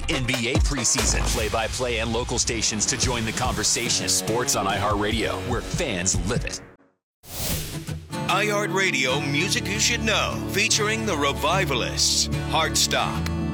NBA preseason. Play-by-play and local stations to join the conversation. Sports on iHeartRadio, where fans live it. iHeartRadio Music You Should Know, featuring the Revivalists, Heartstop,